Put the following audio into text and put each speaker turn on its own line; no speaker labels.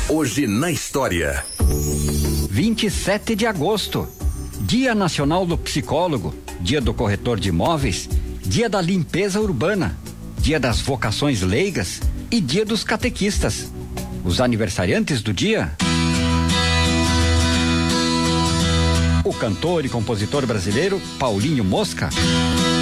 Hoje na história.
27 de agosto, Dia Nacional do Psicólogo, Dia do Corretor de Imóveis, Dia da Limpeza Urbana, Dia das Vocações Leigas e Dia dos Catequistas. Os aniversariantes do dia: o cantor e compositor brasileiro Paulinho Mosca.